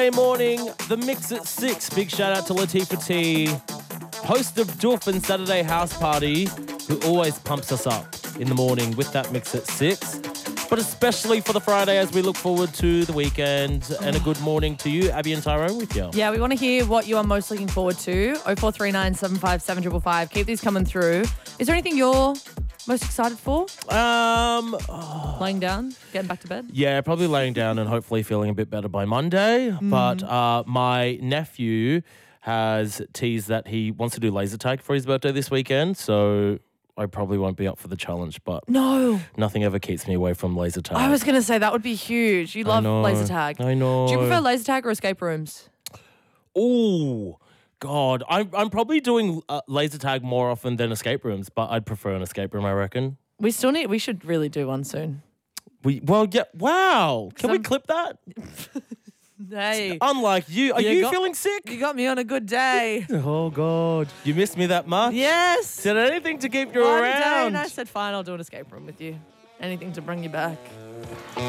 Morning, the Mix at 6. Big shout out to Latifah T, host of Dolphin Saturday House Party, who always pumps us up in the morning with that Mix at 6. But especially for the Friday as we look forward to the weekend. And a good morning to you, Abby and Tyrone with you. Yeah, we want to hear what you are most looking forward to. 0439 757 555. Keep these coming through. Is there anything you're most excited for? Laying down, getting back to bed? Yeah, probably laying down and hopefully feeling a bit better by Monday. But my nephew has teased that he wants to do laser tag for his birthday this weekend. So I probably won't be up for the challenge, but No. nothing ever keeps me away from laser tag. I was going to say that would be huge. You love laser tag. I know. Do you prefer laser tag or escape rooms? Oh, God. I'm probably doing laser tag more often than escape rooms, but I'd prefer an escape room, I reckon. We should really do one soon. Wow. Can we clip that? Hey. Unlike you. Are you feeling sick? You got me on a good day. Oh, God. You missed me that much? Yes. Did anything to keep you One day, around? and I said, fine, I'll do an escape room with you. Anything to bring you back.